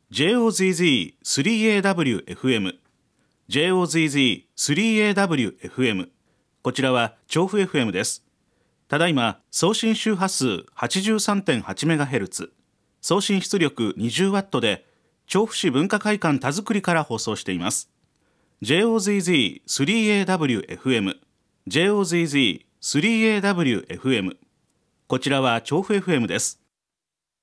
JOZZ3AWFM JOZZ3AWFM こちらは調布 FM です。ただいま送信周波数 83.8MHz 送信出力 20W で調布市文化会館田作りから放送しています。 JOZZ3AWFM JOZZ3AWFM こちらは調布 FM です。